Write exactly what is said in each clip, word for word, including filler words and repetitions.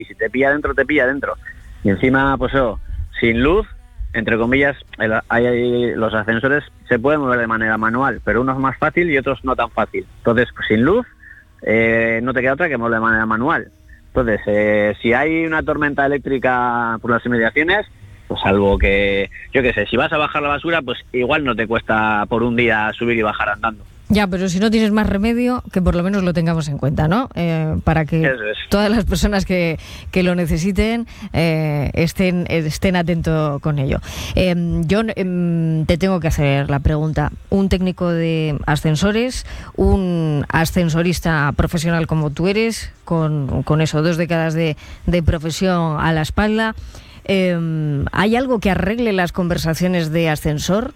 y si te pilla dentro, te pilla dentro. Y encima, pues eso, sin luz, entre comillas, el, hay, hay, los ascensores se pueden mover de manera manual, pero unos más fácil y otros no tan fácil. Entonces, pues, sin luz, eh, no te queda otra que moverlo de manera manual. Entonces, eh, si hay una tormenta eléctrica por las inmediaciones, pues salvo que, yo qué sé, si vas a bajar la basura, pues igual no te cuesta por un día subir y bajar andando. Ya, pero si no tienes más remedio, que por lo menos lo tengamos en cuenta, ¿no? Eh, para que Eso es. todas las personas que, que lo necesiten eh, estén, estén atentos con ello. Eh, yo eh, te tengo que hacer la pregunta. Un técnico de ascensores, un ascensorista profesional como tú eres, con, con eso, dos décadas de, de profesión a la espalda, eh, ¿hay algo que arregle las conversaciones de ascensor?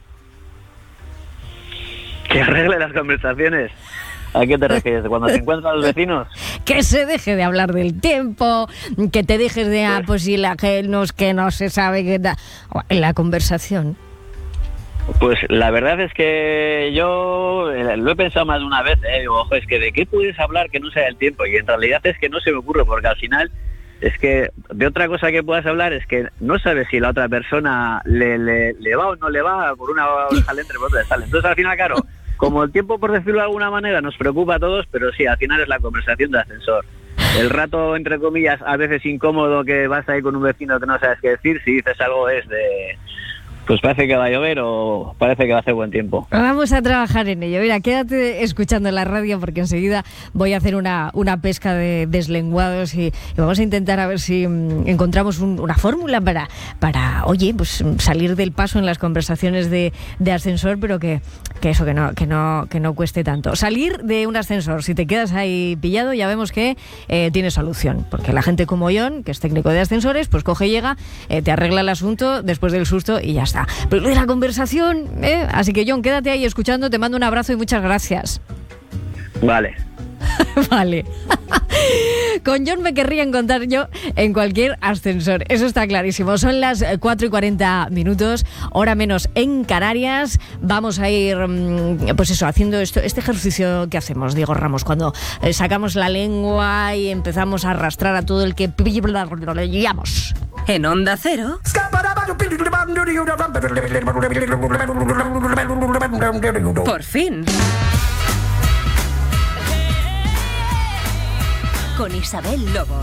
Que arregle las conversaciones. ¿A qué te refieres? ¿Cuando te encuentran los vecinos? Que se deje de hablar del tiempo, que te dejes de, ah, pues si la que no, que no se sabe qué da. La conversación. Pues la verdad es que yo eh, lo he pensado más de una vez, eh, digo, ojo, es que de qué puedes hablar que no sea el tiempo, y en realidad es que no se me ocurre, porque al final es que de otra cosa que puedas hablar es que no sabes si la otra persona le, le, le va o no le va, por una oreja le entra y por otra le sale. Entonces al final, claro, como el tiempo, por decirlo de alguna manera, nos preocupa a todos, pero sí, al final es la conversación de ascensor. El rato, entre comillas, a veces incómodo que vas ahí con un vecino que no sabes qué decir, si dices algo es de... pues parece que va a llover o parece que va a hacer buen tiempo. Vamos a trabajar en ello. Mira, quédate escuchando la radio porque enseguida voy a hacer una, una pesca de deslenguados y, y vamos a intentar a ver si um, encontramos un, una fórmula para, para, oye, pues salir del paso en las conversaciones de, de ascensor, pero que, que eso, que no, que no, que no cueste tanto. Salir de un ascensor, si te quedas ahí pillado, ya vemos que eh, tiene solución, porque la gente como Jon, que es técnico de ascensores, pues coge, llega, eh, te arregla el asunto después del susto y ya está. Pero lo de la conversación, ¿eh? Así que Jon, quédate ahí escuchando, te mando un abrazo y muchas gracias. Vale. Vale. Con Jon me querría encontrar yo en cualquier ascensor, eso está clarísimo. Son las cuatro y cuarenta minutos, hora menos en Canarias. Vamos a ir, pues eso, haciendo esto, este ejercicio que hacemos, Diego Ramos, cuando eh, sacamos la lengua y empezamos a arrastrar a todo el que le guiamos. En Onda Cero. Por fin. Con Isabel Lobo.